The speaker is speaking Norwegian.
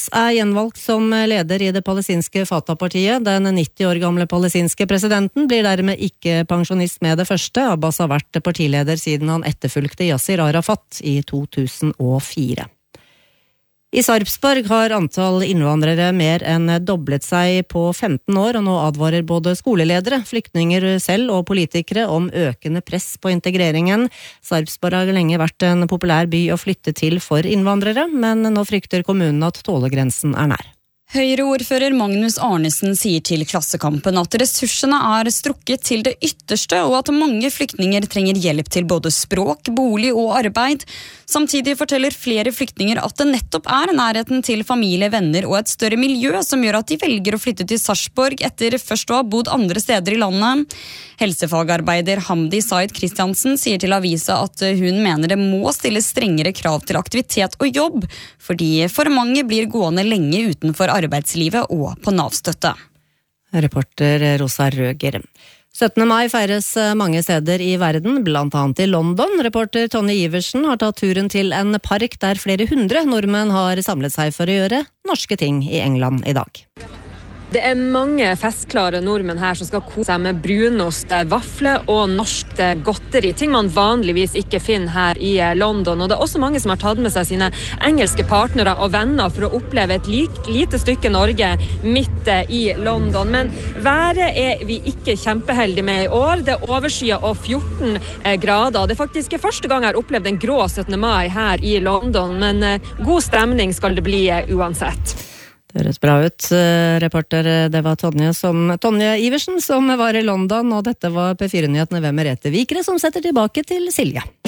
Abbas gjenvalgt som leder i det palestinske Fatah-partiet. Den 90 år gamle palestinske presidenten blir dermed ikke pensjonist med det første. Abbas har vært partileder siden han etterfulgte Yasir Arafat i 2004. I Sarpsborg har antall innvandrere mer enn doblet seg på 15 år, og nå advarer både skoleledere, flyktninger selv og politikere om økende press på integreringen. Sarpsborg har lenge vært en populær by å flytte til for innvandrere, men nå frykter kommunen at tålegrensen nær. Høyre-ordfører Magnus Arnesen sier til Klassekampen at ressursene strukket til det ytterste, og at mange flyktninger trenger hjelp til både språk, bolig og arbeid. Samtidig forteller flere flyktninger at det nettopp nærheten til familie, venner og et større miljø som gjør at de velger å flytte til Sarpsborg etter først å ha bodd andre steder i landet. Helsefagarbeider Hamdi Said Kristiansen sier til avisa at hun mener det må stilles strengere krav til aktivitet og jobb, fordi for mange blir gående lenge utenfor arbeidslivet og på Nav-støtte. Reporter Rosa Røger. 17. mai feires mange steder i verden, blant annet i London. Reporter Tonje Iversen har tatt turen til en park der flere hundre nordmenn har samlet seg for å gjøre norske ting i England i dag. Det mange festklare nordmenn her som skal kose seg med brunost, vafler og norsk godteri. Ting man vanligvis ikke finner her i London. Og det også mange som har tatt med seg sine engelske partnere og venner for å oppleve et lite stykke Norge midt i London. Men været vi ikke kjempeheldige med i år. Det overskyet og 14 grader. Det er faktisk første gang jeg har opplevd en grå 17. mai her i London, men god stemning skal det bli uansett. Det høres bra ut, reporter. Det var Tonje Iversen som var i London, og dette var P4-nyhetene ved Merete Vikre, som setter tilbake til Silje.